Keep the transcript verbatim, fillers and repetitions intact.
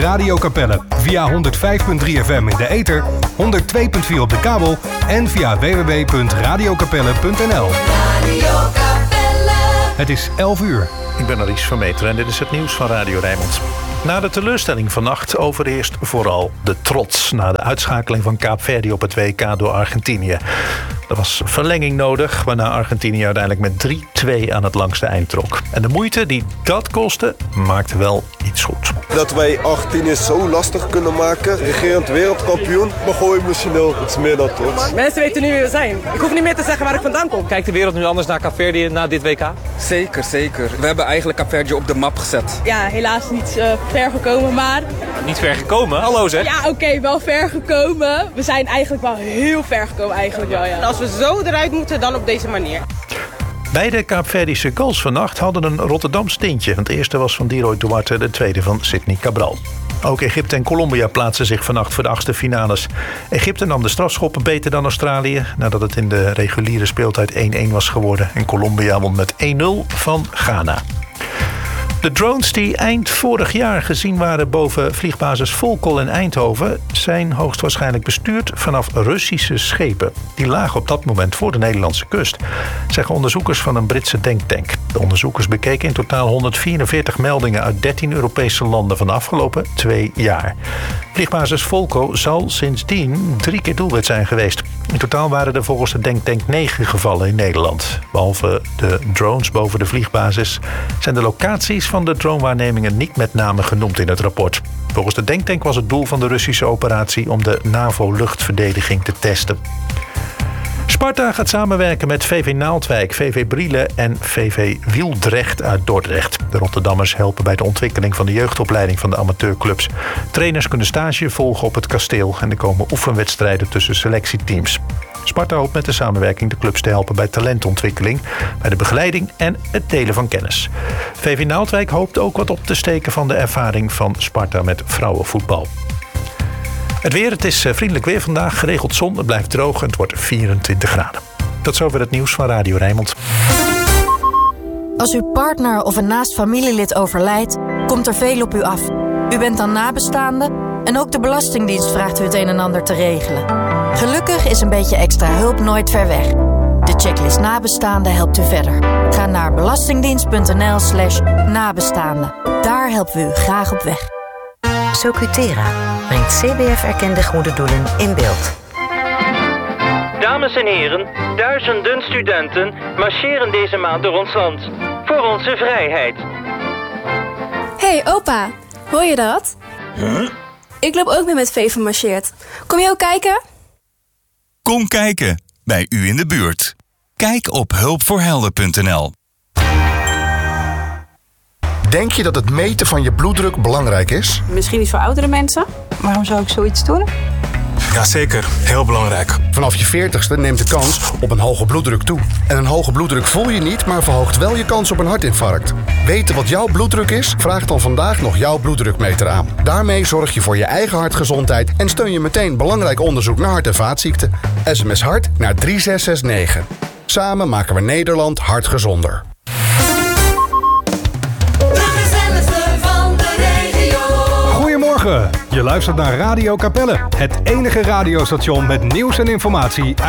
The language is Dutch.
Radio Capelle. Via honderd vijf komma drie F M in de ether, honderd twee komma vier op de kabel en via w w w punt radio capelle punt n l. Radio Capelle. Het is elf uur. Ik ben Aries van Meteren en dit is het nieuws van Radio Rijnmond. Na de teleurstelling vannacht overheerst vooral de trots na de uitschakeling van Kaapverdië op het W K door Argentinië. Er was verlenging nodig, waarna Argentinië uiteindelijk met drie twee aan het langste eind trok. En de moeite die dat kostte, maakte wel iets goed. Dat wij Argentinië zo lastig kunnen maken, regerend wereldkampioen, maar gewoon emotioneel, het is meer dan trots. Mensen weten nu wie we zijn. Ik hoef niet meer te zeggen waar ik vandaan kom. Kijkt de wereld nu anders naar Kaapverdië na dit W K? Zeker, zeker. We hebben eigenlijk Kaapverdië op de map gezet. Ja, helaas niet uh, ver gekomen, maar... Niet ver gekomen? Hallo zeg. Ja, oké, okay, wel ver gekomen. We zijn eigenlijk wel heel ver gekomen, eigenlijk wel, ja. Als we zo eruit moeten, dan op deze manier. Beide Kaapverdische goals vannacht hadden een Rotterdams tintje. Het eerste was van Diroy Duarte, de tweede van Sidney Cabral. Ook Egypte en Colombia plaatsten zich vannacht voor de achtste finales. Egypte nam de strafschoppen beter dan Australië, nadat het in de reguliere speeltijd één-één was geworden. En Colombia won met één nul van Ghana. De drones die eind vorig jaar gezien waren boven vliegbasis Volkel in Eindhoven zijn hoogstwaarschijnlijk bestuurd vanaf Russische schepen. Die lagen op dat moment voor de Nederlandse kust, zeggen onderzoekers van een Britse denktank. De onderzoekers bekeken in totaal honderdvierenveertig meldingen uit dertien Europese landen van de afgelopen twee jaar. Vliegbasis Volkel zal sindsdien drie keer doelwit zijn geweest. In totaal waren er volgens de denktank negen gevallen in Nederland. Behalve de drones boven de vliegbasis zijn de locaties van de dronewaarnemingen niet met name genoemd in het rapport. Volgens de denktank was het doel van de Russische operatie om de NAVO-luchtverdediging te testen. Sparta gaat samenwerken met V V Naaldwijk, V V Brielle en V V Wieldrecht uit Dordrecht. De Rotterdammers helpen bij de ontwikkeling van de jeugdopleiding van de amateurclubs. Trainers kunnen stage volgen op het kasteel en er komen oefenwedstrijden tussen selectieteams. Sparta hoopt met de samenwerking de clubs te helpen bij talentontwikkeling, bij de begeleiding en het delen van kennis. V V Naaldwijk hoopt ook wat op te steken van de ervaring van Sparta met vrouwenvoetbal. Het weer, het is vriendelijk weer vandaag, geregeld zon, het blijft droog en het wordt vierentwintig graden. Tot zover het nieuws van Radio Rijnmond. Als uw partner of een naast familielid overlijdt, komt er veel op u af. U bent dan nabestaande en ook de Belastingdienst vraagt u het een en ander te regelen. Gelukkig is een beetje extra hulp nooit ver weg. De checklist nabestaanden helpt u verder. Ga naar belastingdienst.nl slash nabestaanden. Daar helpen we u graag op weg. Socutera brengt C B F-erkende goede doelen in beeld. Dames en heren, duizenden studenten marcheren deze maand door ons land. Voor onze vrijheid. Hey opa, hoor je dat? Huh? Ik loop ook mee met Veven marcheert. Kom je ook kijken? Kom kijken, bij u in de buurt. Kijk op hulpvoorhelden punt n l. Denk je dat het meten van je bloeddruk belangrijk is? Misschien niet voor oudere mensen. Waarom zou ik zoiets doen? Jazeker, heel belangrijk. Vanaf je veertigste neemt de kans op een hoge bloeddruk toe. En een hoge bloeddruk voel je niet, maar verhoogt wel je kans op een hartinfarct. Weten wat jouw bloeddruk is? Vraag dan vandaag nog jouw bloeddrukmeter aan. Daarmee zorg je voor je eigen hartgezondheid en steun je meteen belangrijk onderzoek naar hart- en vaatziekten. S M S hart naar drie zes zes negen. Samen maken we Nederland hartgezonder. Goedemorgen, je luistert naar Radio Capelle, het enige radiostation met nieuws en informatie